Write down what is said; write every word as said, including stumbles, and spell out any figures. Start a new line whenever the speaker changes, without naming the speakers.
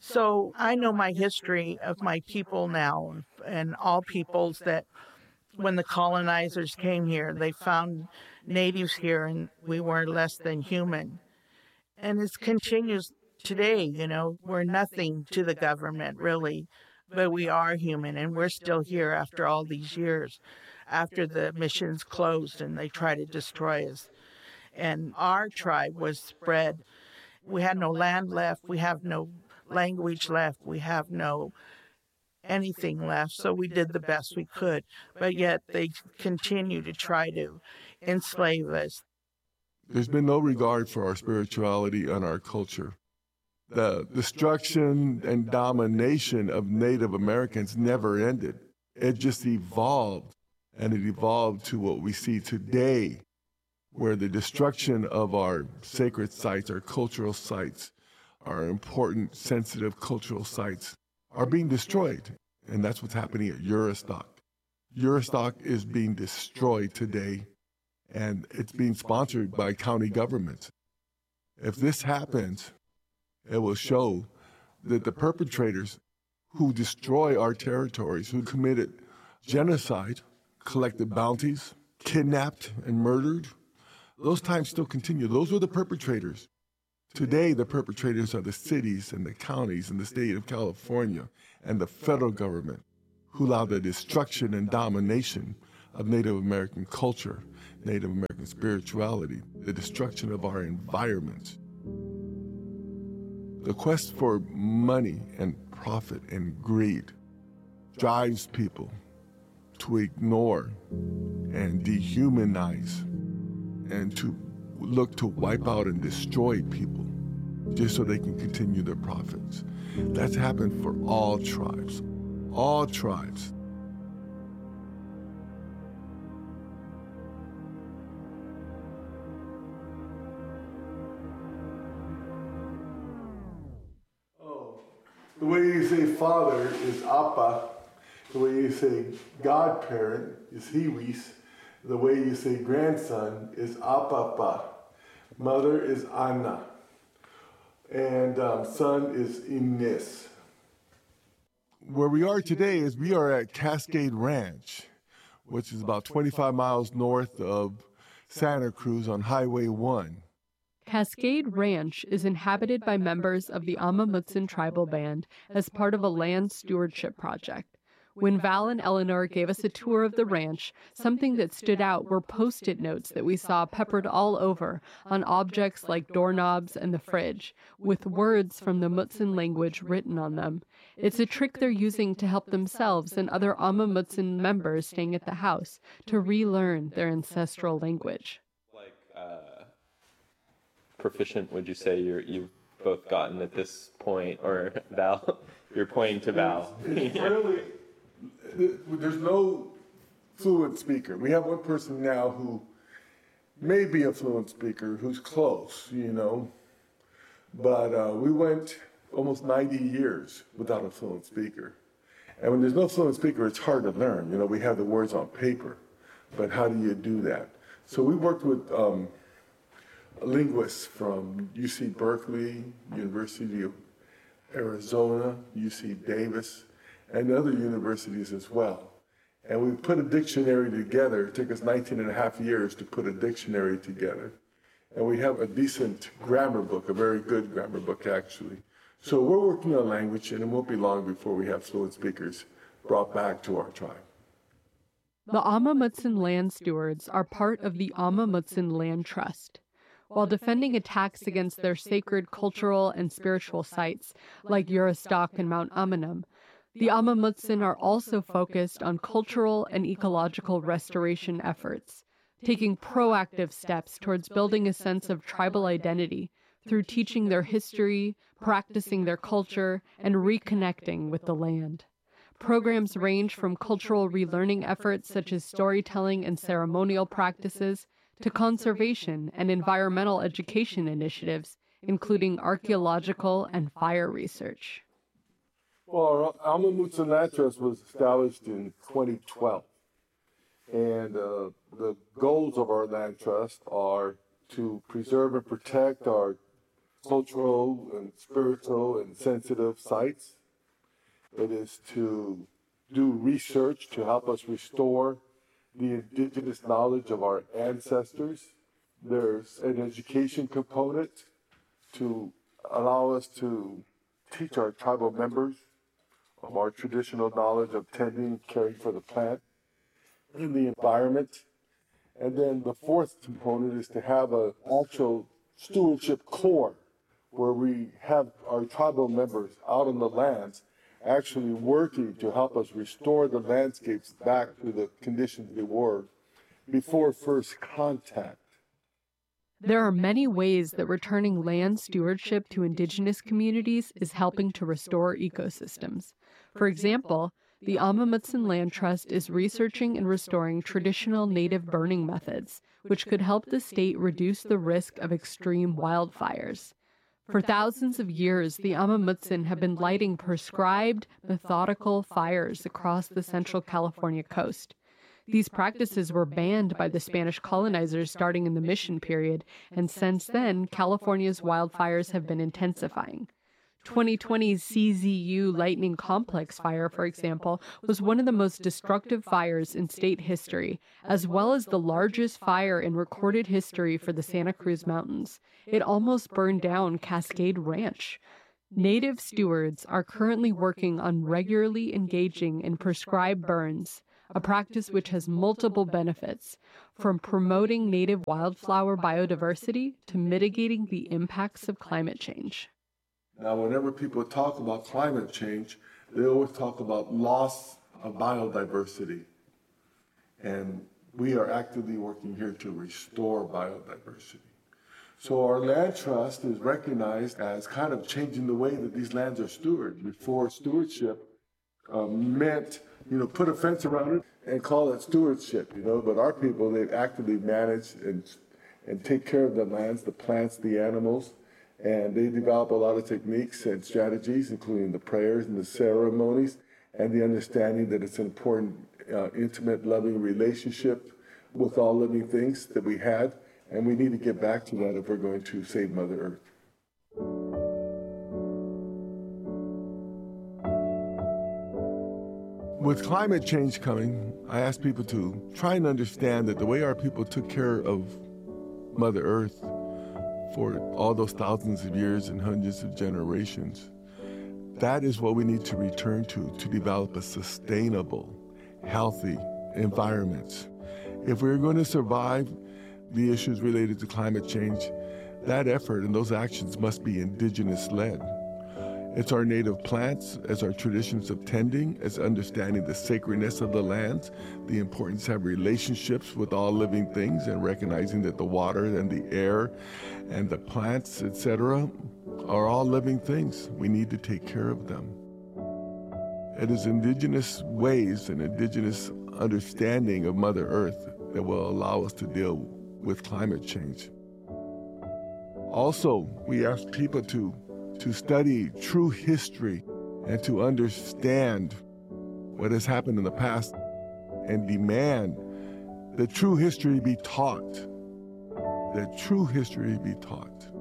So I know my history of my people now, and all peoples that when the colonizers came here, they found natives here and we were less than human. And it continues today, you know, we're nothing to the government really, but we are human and we're still here after all these years, after the missions closed and they tried to destroy us. And our tribe was spread. We had no land left, we have no language left, we have no anything left, so we did the best we could. But yet they continue to try to enslave us.
There's been no regard for our spirituality and our culture. The destruction and domination of Native Americans never ended. It just evolved, and it evolved to what we see today, where the destruction of our sacred sites, our cultural sites, our important, sensitive cultural sites are being destroyed. And that's what's happening at Juristac. Juristac is being destroyed today, and it's being sponsored by county governments. If this happens, it will show that the perpetrators who destroy our territories, who committed genocide, collected bounties, kidnapped and murdered, those times still continue. Those were the perpetrators. Today, the perpetrators are the cities and the counties and the state of California and the federal government who allow the destruction and domination of Native American culture, Native American spirituality, the destruction of our environments. The quest for money and profit and greed drives people to ignore and dehumanize and to look to wipe out and destroy people just so they can continue their profits. That's happened for all tribes, all tribes. Oh, the way you say father is Appa. The way you say godparent is Hiwis. The way you say grandson is Apapa. Mother is Anna. And um, son is Ines. Where we are today is we are at Cascade Ranch, which is about twenty-five miles north of Santa Cruz on Highway one.
Cascade Ranch is inhabited by members of the Amah Mutsun tribal band as part of a land stewardship project. When Val and Eleanor gave us a tour of the ranch, something that stood out were Post-it notes that we saw peppered all over on objects like doorknobs and the fridge, with words from the Mutsun language written on them. It's a trick they're using to help themselves and other Amah Mutsun members staying at the house to relearn their ancestral language.
Like, uh, proficient would you say you're, you've both gotten at this point, or Val, you're pointing to Val?
It's really... There's no fluent speaker. We have one person now who may be a fluent speaker, who's close, you know. But uh, we went almost ninety years without a fluent speaker. And when there's no fluent speaker, it's hard to learn. You know, we have the words on paper, but how do you do that? So we worked with um, linguists from U C Berkeley, University of Arizona, U C Davis, and other universities as well. And we put a dictionary together. It took us nineteen and a half years to put a dictionary together. And we have a decent grammar book, a very good grammar book actually. So we're working on language, and it won't be long before we have fluent speakers brought back to our tribe.
The Amah Mutsun land stewards are part of the Amah Mutsun Land Trust. While defending attacks against their sacred cultural and spiritual sites, like Juristac and Mount Amanum, the Amah Mutsun are also focused on cultural and ecological restoration efforts, taking proactive steps towards building a sense of tribal identity through teaching their history, practicing their culture, and reconnecting with the land. Programs range from cultural relearning efforts such as storytelling and ceremonial practices to conservation and environmental education initiatives, including archaeological and fire research.
Well, our Amah Mutsun Land Trust was established in twenty twelve. And uh, the goals of our land trust are to preserve and protect our cultural and spiritual and sensitive sites. It is to do research to help us restore the indigenous knowledge of our ancestors. There's an education component to allow us to teach our tribal members of our traditional knowledge of tending, caring for the plant and the environment. And then the fourth component is to have an actual stewardship core where we have our tribal members out on the lands actually working to help us restore the landscapes back to the conditions they were before first contact.
There are many ways that returning land stewardship to indigenous communities is helping to restore ecosystems. For example, the Amah Mutsun Land Trust is researching and restoring traditional native burning methods, which could help the state reduce the risk of extreme wildfires. For thousands of years, the Amah Mutsun have been lighting prescribed, methodical fires across the central California coast. These practices were banned by the Spanish colonizers starting in the Mission period, and since then, California's wildfires have been intensifying. twenty twenty's C Z U Lightning Complex fire, for example, was one of the most destructive fires in state history, as well as the largest fire in recorded history for the Santa Cruz Mountains. It almost burned down Cascade Ranch. Native stewards are currently working on regularly engaging in prescribed burns, a practice which has multiple benefits, from promoting native wildflower biodiversity to mitigating the impacts of climate change.
Now, whenever people talk about climate change, they always talk about loss of biodiversity. And we are actively working here to restore biodiversity. So our land trust is recognized as kind of changing the way that these lands are stewarded. Before, stewardship uh, meant, you know, put a fence around it and call it stewardship, you know, but our people, they actively manage and, and take care of the lands, the plants, the animals. And they develop a lot of techniques and strategies, including the prayers and the ceremonies, and the understanding that it's an important, uh, intimate, loving relationship with all living things that we had. And we need to get back to that if we're going to save Mother Earth. With climate change coming, I ask people to try and understand that the way our people took care of Mother Earth for all those thousands of years and hundreds of generations, that is what we need to return to, to develop a sustainable, healthy environment. If we're going to survive the issues related to climate change, that effort and those actions must be indigenous-led. It's our native plants, as our traditions of tending, as understanding the sacredness of the lands, the importance to have relationships with all living things, and recognizing that the water and the air and the plants, et cetera, are all living things. We need to take care of them. It is indigenous ways and indigenous understanding of Mother Earth that will allow us to deal with climate change. Also, we ask people to to study true history and to understand what has happened in the past and demand that true history be taught, that true history be taught.